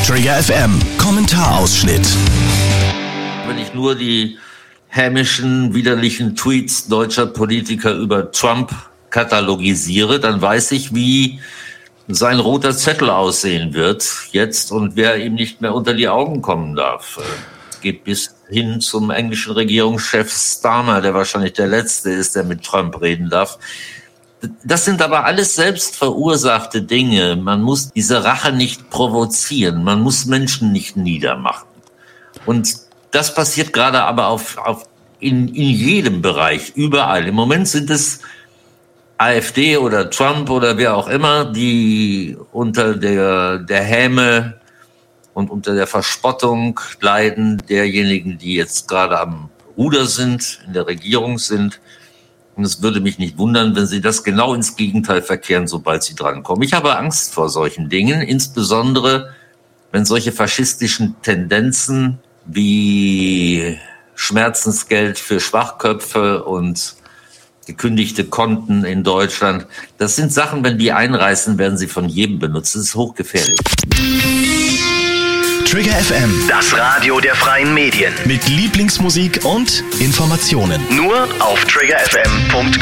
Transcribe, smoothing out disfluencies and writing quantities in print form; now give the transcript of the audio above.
Trigger FM Kommentarausschnitt. Wenn ich nur die hämischen, widerlichen Tweets deutscher Politiker über Trump katalogisiere, dann weiß ich, wie sein roter Zettel aussehen wird jetzt und wer ihm nicht mehr unter die Augen kommen darf. Geht bis hin zum englischen Regierungschef Starmer, der wahrscheinlich der Letzte ist, der mit Trump reden darf. Das sind aber alles selbst verursachte Dinge. Man muss diese Rache nicht provozieren. Man muss Menschen nicht niedermachen. Und das passiert gerade aber in jedem Bereich, überall. Im Moment sind es AfD oder Trump oder wer auch immer, die unter der Häme und unter der Verspottung leiden derjenigen, die jetzt gerade am Ruder sind, in der Regierung sind. Und es würde mich nicht wundern, wenn sie das genau ins Gegenteil verkehren, sobald sie drankommen. Ich habe Angst vor solchen Dingen, insbesondere wenn solche faschistischen Tendenzen wie Schmerzensgeld für Schwachköpfe und gekündigte Konten in Deutschland, das sind Sachen, wenn die einreißen, werden sie von jedem benutzt. Das ist hochgefährlich. Trigger FM, Das Radio der freien Medien. mit Lieblingsmusik und Informationen. Nur auf triggerfm.com.